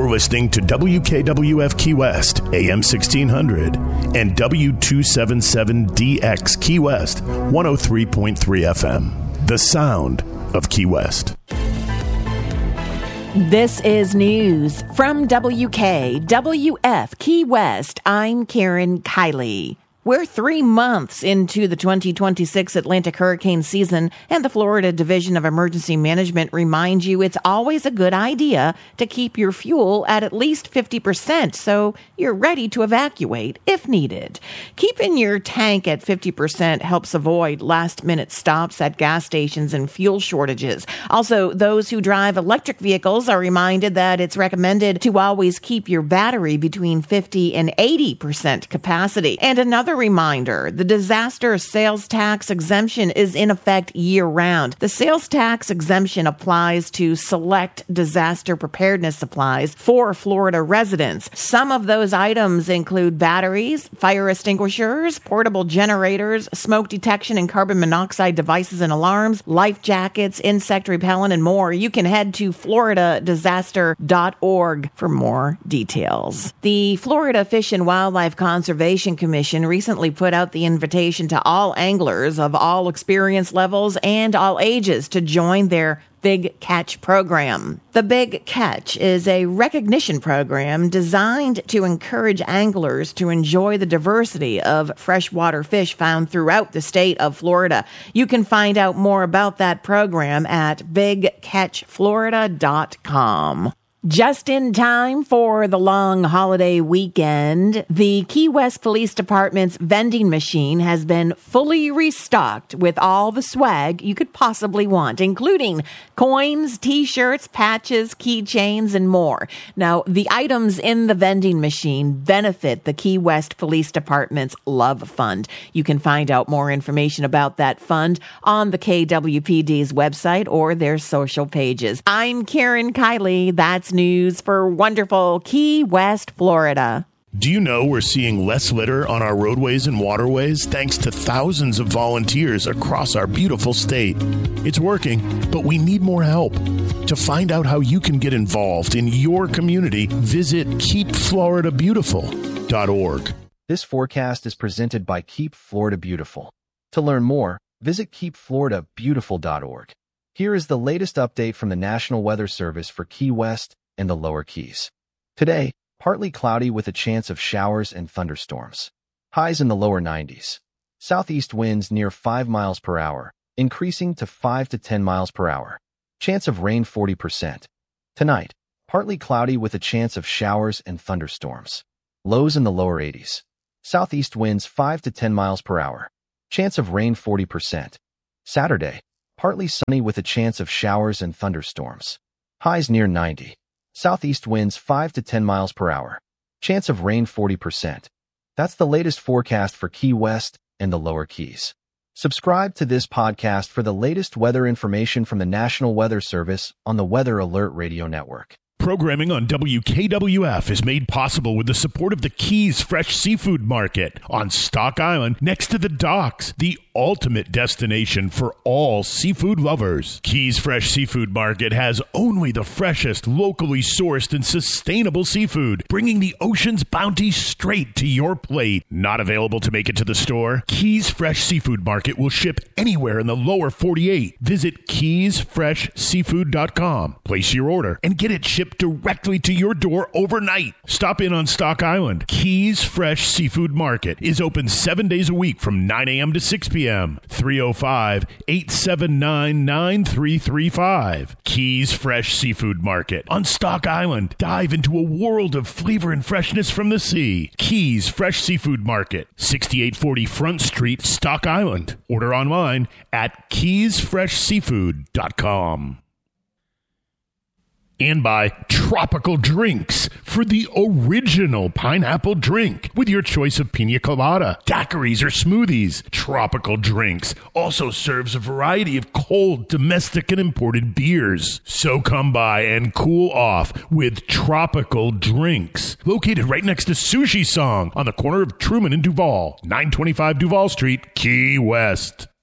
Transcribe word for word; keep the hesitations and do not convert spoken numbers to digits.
You're listening to W K W F Key West, A M sixteen hundred, and W two seventy-seven D X Key West, one oh three point three F M. The sound of Key West. This is news from W K W F Key West. I'm Karen Kiley. We're three months into the twenty twenty-six Atlantic hurricane season, and the Florida Division of Emergency Management reminds you it's always a good idea to keep your fuel at at least fifty percent so you're ready to evacuate if needed. Keeping your tank at fifty percent helps avoid last-minute stops at gas stations and fuel shortages. Also, those who drive electric vehicles are reminded that it's recommended to always keep your battery between fifty and eighty percent capacity. And another reminder, the disaster sales tax exemption is in effect year-round. The sales tax exemption applies to select disaster preparedness supplies for Florida residents. Some of those items include batteries, fire extinguishers, portable generators, smoke detection and carbon monoxide devices and alarms, life jackets, insect repellent, and more. You can head to florida disaster dot org for more details. The Florida Fish and Wildlife Conservation Commission recently recently put out the invitation to all anglers of all experience levels and all ages to join their Big Catch program. The Big Catch is a recognition program designed to encourage anglers to enjoy the diversity of freshwater fish found throughout the state of Florida. You can find out more about that program at big catch florida dot com. Just in time for the long holiday weekend, the Key West Police Department's vending machine has been fully restocked with all the swag you could possibly want, including coins, t-shirts, patches, keychains, and more. Now, the items in the vending machine benefit the Key West Police Department's Love Fund. You can find out more information about that fund on the K W P D's website or their social pages. I'm Karen Kiley. That's news for wonderful Key West, Florida. Do you know we're seeing less litter on our roadways and waterways thanks to thousands of volunteers across our beautiful state? It's working, but we need more help. To find out how you can get involved in your community, visit keep florida beautiful dot org. This forecast is presented by Keep Florida Beautiful. To learn more, visit keep florida beautiful dot org. Here is the latest update from the National Weather Service for Key West and the Lower Keys. Today, partly cloudy with a chance of showers and thunderstorms. Highs in the lower nineties. Southeast winds near five miles per hour, increasing to five to ten miles per hour. Chance of rain forty percent. Tonight, partly cloudy with a chance of showers and thunderstorms. Lows in the lower eighties. Southeast winds five to ten miles per hour. Chance of rain forty percent. Saturday, partly sunny with a chance of showers and thunderstorms. Highs near ninety. Southeast winds five to ten miles per hour. Chance of rain forty percent. That's the latest forecast for Key West and the Lower Keys. Subscribe to this podcast for the latest weather information from the National Weather Service on the Weather Alert Radio Network. Programming on W K W F is made possible with the support of the Keys Fresh Seafood Market on Stock Island next to the docks, the ultimate destination for all seafood lovers. Keys Fresh Seafood Market has only the freshest, locally sourced and sustainable seafood, bringing the ocean's bounty straight to your plate. Not available to make it to the store? Keys Fresh Seafood Market will ship anywhere in the lower forty-eight. Visit keys fresh seafood dot com. Place your order and get it shipped directly to your door overnight. Stop in on Stock Island. Keys Fresh Seafood Market is open seven days a week from nine a.m. to six p.m. three oh five, eight seven nine, nine three three five. Keys Fresh Seafood Market on Stock Island. Dive into a world of flavor and freshness from the sea. Keys Fresh Seafood Market, sixty-eight forty Front Street, Stock Island. Order online at keys fresh seafood dot com. And by Tropical Drinks for the original pineapple drink with your choice of pina colada, daiquiris, or smoothies. Tropical Drinks also serves a variety of cold, domestic, and imported beers. So come by and cool off with Tropical Drinks. Located right next to Sushi Song on the corner of Truman and Duval, nine twenty-five Duval Street, Key West.